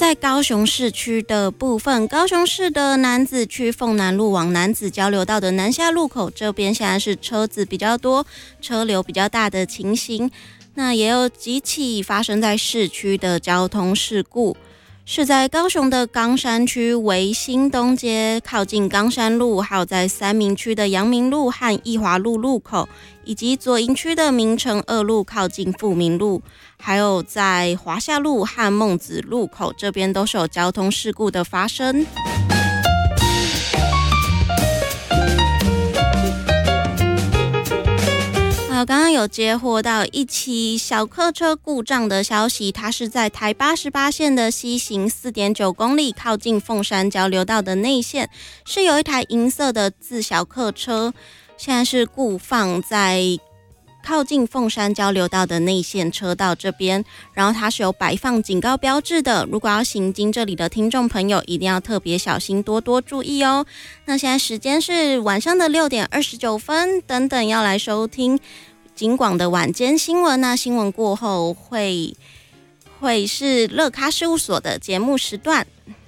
在高雄市区的部分，高雄市的楠梓区凤南路往楠梓交流道的南下路口这边，现在是车子比较多、车流比较大的情形。那也有几起发生在市区的交通事故，是在高雄的冈山区维新东街靠近冈山路，还有在三民区的阳明路和义华路路口，以及左营区的明诚二路靠近富民路，还有在华夏路和孟子路口这边都是有交通事故的发生。刚刚有接获到一起小客车故障的消息，它是在台88线的西行 4.9 公里靠近凤山交流道的内线，是有一台银色的自小客车，现在是固放在靠近凤山交流道的内线车道这边，然后它是有摆放警告标志的，如果要行经这里的听众朋友一定要特别小心，多多注意哦。那现在时间是晚上的6点29分，等等要来收听警广的晚间新闻，那新闻过后会是乐咖事务所的节目时段。